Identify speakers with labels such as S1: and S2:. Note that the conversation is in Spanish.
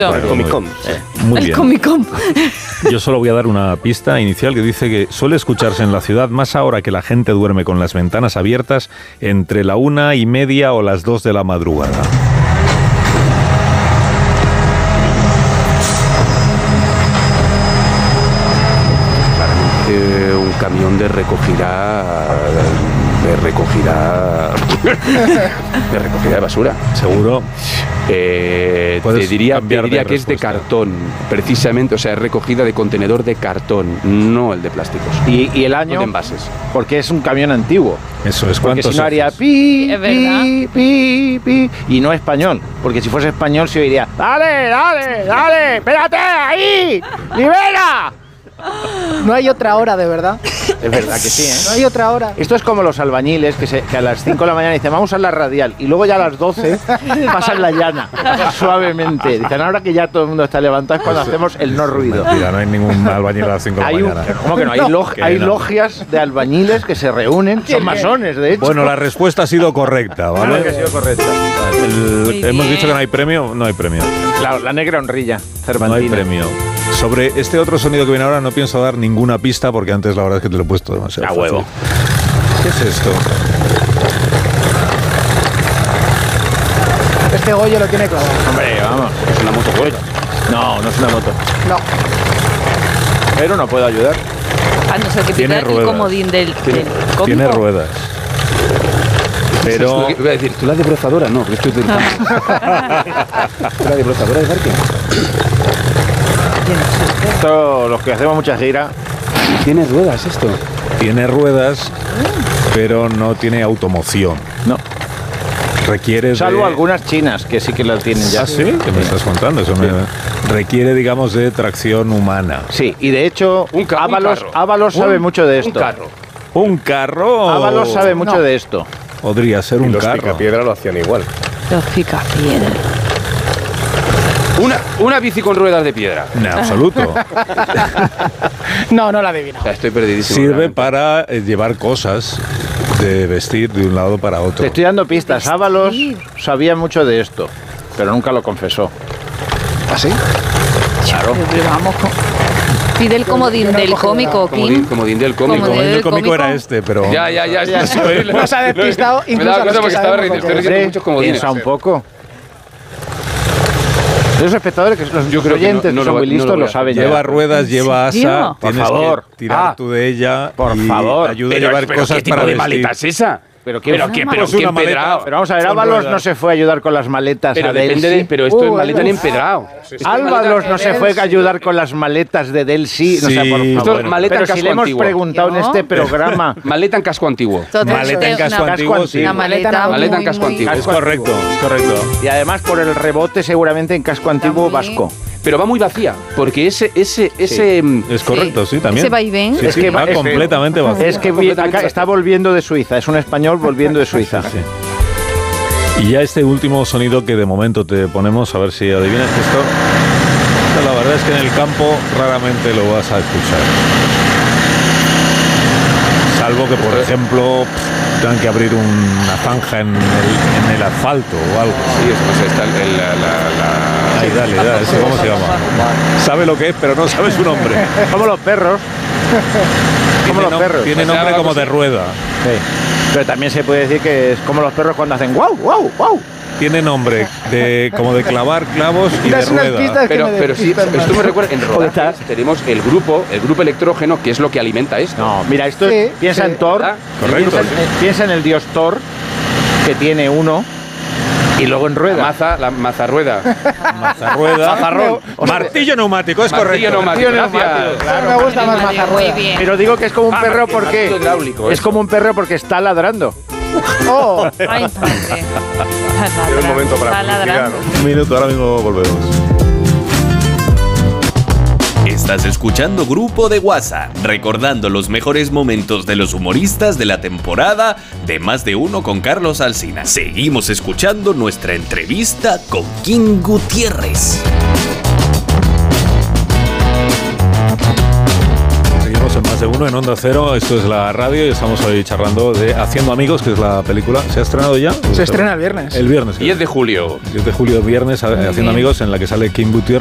S1: El Comic-Con.
S2: Muy bien.
S3: El Comic-Con.
S2: Yo solo voy a dar una pista inicial que dice que suele escucharse en la ciudad más ahora que la gente duerme con las ventanas abiertas entre la 1:30 o las 2 de la madrugada.
S1: Un camión de recogida de basura.
S2: ¿Seguro?
S1: Te diría que es de cartón, precisamente, o sea, es recogida de contenedor de cartón, no el de plásticos.
S4: ¿Y el año?
S1: No de envases.
S4: Porque es un camión antiguo.
S2: Eso es.
S4: Porque si no haría pi, pi, pi, pi, y no español. Porque si fuese español se oiría, dale, espérate, ahí, libera.
S5: No hay otra hora, de verdad.
S4: Es verdad que sí, ¿eh?
S5: No hay otra hora.
S4: Esto es como los albañiles que a las 5 de la mañana dicen vamos a la radial y luego ya a las 12 pasan la llana, suavemente. Dicen ahora que ya todo el mundo está levantado es cuando hacemos el no ruido.
S2: Mentira, no hay ningún albañil a las 5 de la mañana.
S4: ¿Cómo que no? Hay logias de albañiles que se reúnen, son masones, de hecho.
S2: Bueno, la respuesta ha sido correcta, ¿vale?
S4: Claro que ha sido correcta.
S2: Hemos dicho que no hay premio, no hay premio.
S4: Claro, la negra honrilla, Cervantina.
S2: No hay premio. Sobre este otro sonido que viene ahora no pienso dar ninguna pista porque antes la verdad es que te lo he puesto demasiado fácil.
S1: huevo.
S2: ¿Qué es esto?
S5: Este Goyo lo tiene clavado.
S4: Hombre, vamos, es una moto Goyo. No es una moto.
S5: No.
S4: Pero no puedo ayudar.
S3: A no ser que
S2: Tiene
S3: pida el
S2: ruedas.
S3: comodín del cómico.
S2: Tiene ruedas. Pero...
S1: Iba a decir, ¿tú la debrozadora? No, que esto es del campo. ¿Tú la debrozadora de parque?
S4: Esto, los que hacemos mucha gira.
S1: ¿Tiene ruedas esto?
S2: Tiene ruedas, pero no tiene automoción.
S4: No.
S2: Requiere
S4: Salvo algunas chinas que sí que las tienen ya.
S2: ¿Ah, sí? ¿Qué me estás contando? Eso requiere, digamos, de tracción humana.
S4: Sí, y de hecho,
S1: Un
S4: Ábalos sabe mucho de esto.
S1: Un carro.
S2: ¿Un carro?
S4: Ábalos sabe mucho de esto.
S2: Podría ser un carro.
S6: Los Picapiedra lo hacían igual.
S3: Los Picapiedra.
S1: Una bici con ruedas de piedra.
S2: En absoluto.
S5: No la adivino.
S1: O sea, estoy perdidísimo.
S2: Sirve
S1: realmente.
S2: para llevar cosas de vestir de un lado para otro.
S4: Te estoy dando pistas. Ábalos sabía mucho de esto, pero nunca lo confesó.
S1: ¿Ah, sí?
S3: Claro. Pero vamos con... Pide el comodín del cómico, Kim.
S1: Comodín del cómico.
S3: Comodín
S2: El
S3: del
S2: cómico
S3: cómico.
S2: era este, pero...
S1: Ya.
S5: Nos ha despistado
S1: Me
S5: incluso
S1: daba
S5: a los
S1: cuenta porque
S5: que
S1: estaba
S5: sabemos
S1: riendo.
S5: lo
S1: Estoy
S5: que es.
S1: riendo muchos comodines.
S4: Piensa un poco. Los espectadores, que los
S1: Yo creo que
S4: oyentes
S1: no
S4: que son muy listos, lo saben ya.
S2: Lleva ruedas, lleva asa,
S3: serio?
S4: Por
S2: tienes
S4: favor.
S2: que tirar tú de ella
S4: Por
S2: y
S4: favor.
S2: ayuda a llevar cosas
S1: ¿qué tipo
S2: para
S1: de
S2: vestir.
S1: maleta es esa?
S4: Pero qué
S2: Pues una maleta.
S1: empedrado.
S4: Pero vamos a ver,
S2: Con
S4: Ábalos
S2: ruedas.
S4: no se fue a ayudar con las maletas
S1: Pero
S4: a
S1: depende
S4: Delsi.
S1: pero esto es maleta en empedrado.
S4: Ábalos no se fue a ayudar con las maletas de Delsi. O sea, por
S2: Sí,
S4: favor.
S1: bueno. Maleta
S4: Pero
S1: en
S4: si
S1: casco
S4: le hemos
S1: antiguo.
S4: preguntado en
S3: No.
S4: este programa.
S1: Maleta en casco antiguo.
S2: Maleta en casco antiguo, sí.
S3: Una maleta
S1: Maleta en
S3: muy,
S1: casco
S3: muy-
S1: antiguo.
S2: Es correcto, es correcto.
S4: Y además por el rebote seguramente en casco antiguo
S3: También.
S4: vasco.
S1: Pero va muy vacía, porque ese
S2: Es correcto, sí, también.
S3: Ese vaivén.
S2: Sí,
S4: Es
S2: sí,
S4: que
S2: va
S4: es que-
S2: completamente vacío.
S4: Es que acá está volviendo de Suiza. Es un español volviendo de Suiza.
S2: Sí. Y ya este último sonido que de momento te ponemos, a ver si adivinas esto. La verdad es que en el campo raramente lo vas a escuchar. Salvo que, por ejemplo, tengan que abrir una zanja en el asfalto o algo.
S1: Sí, eso está
S2: Ahí, dale, ese, ¿cómo se llama? Sabe lo que es, pero no sabe su nombre.
S4: Como los perros. Como los perros.
S2: Tiene nombre como de rueda.
S4: Sí. Pero también se puede decir que es como los perros cuando hacen guau, guau, guau.
S2: Tiene nombre como de clavar clavos y de
S5: Das unas
S2: rueda.
S5: pistas que me
S1: Pero sí,
S5: despistan
S1: esto
S5: más.
S1: me recuerda, en rodajes tenemos el grupo electrógeno, que es lo que alimenta esto.
S4: No, mira, esto
S5: Sí,
S4: es, piensa
S5: sí.
S4: en Thor.
S1: ¿Verdad?
S2: Correcto,
S4: Piensa en el dios Thor, que tiene uno, y luego en rueda.
S1: La mazarrueda.
S2: Mazarrueda.
S1: Mazarrón.
S2: Martillo neumático, es
S1: Martillo
S2: correcto.
S1: neumático,
S4: Martillo
S1: gracias.
S4: neumático,
S5: Claro, me gusta más
S3: Muy
S5: mazarrueda.
S3: bien.
S4: Pero digo que es como un perro
S1: el
S4: porque
S1: martillo hidráulico,
S4: es
S1: eso.
S4: como un perro porque está ladrando.
S5: Oh,
S3: Ay, padre.
S6: Era un momento para
S3: Está
S6: publicidad,
S3: ladrando.
S6: ¿no?
S2: Un minuto, ahora mismo volvemos.
S7: Estás escuchando Grupo de WhatsApp, recordando los mejores momentos de los humoristas de la temporada de Más de Uno con Carlos Alsina. Seguimos escuchando nuestra entrevista con King Gutiérrez.
S2: Seguimos en Más de Uno 1 en Onda Cero, esto es la radio y estamos hoy charlando de Haciendo Amigos, que es la película. ¿Se ha estrenado ya?
S5: Se estrena el viernes.
S2: El viernes.
S1: 10 de julio.
S2: 10 de julio, viernes, Haciendo Amigos, en la que sale Kim Buttigieg.